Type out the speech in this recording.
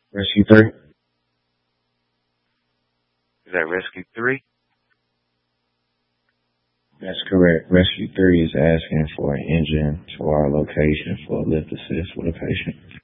Rescue 3? Is that Rescue 3? That's correct. Rescue 3 is asking for an engine to our location for a lift assist with a patient.